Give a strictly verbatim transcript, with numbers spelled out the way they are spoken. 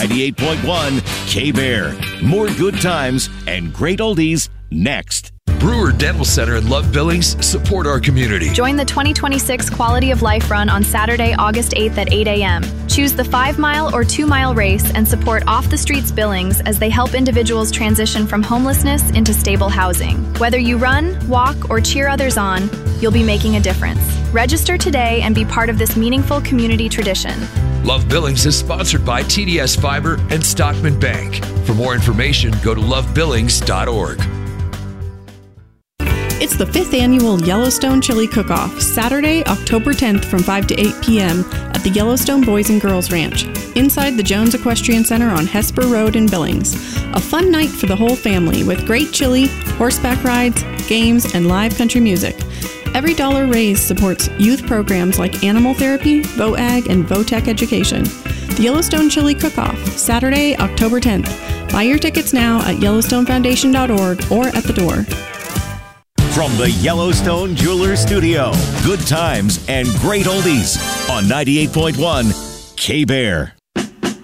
ninety-eight point one K-Bear. More good times and great oldies next. Brewer Dental Center and Love Billings support our community. Join the twenty twenty-six Quality of Life Run on Saturday, August eighth at eight a.m. Choose the five-mile or two-mile race and support Off the Streets Billings as they help individuals transition from homelessness into stable housing. Whether you run, walk, or cheer others on, you'll be making a difference. Register today and be part of this meaningful community tradition. Love Billings is sponsored by T D S Fiber and Stockman Bank. For more information, go to love billings dot org. It's the fifth annual Yellowstone Chili Cook-Off, Saturday, October tenth from five to eight p.m. at the Yellowstone Boys and Girls Ranch, inside the Jones Equestrian Center on Hesper Road in Billings. A fun night for the whole family with great chili, horseback rides, games, and live country music. Every dollar raised supports youth programs like animal therapy, VOAG, and VOTEC education. The Yellowstone Chili Cook-Off, Saturday, October tenth. Buy your tickets now at yellowstone foundation dot org or at the door. From the Yellowstone Jewelers Studio, good times and great oldies on ninety-eight point one K-Bear.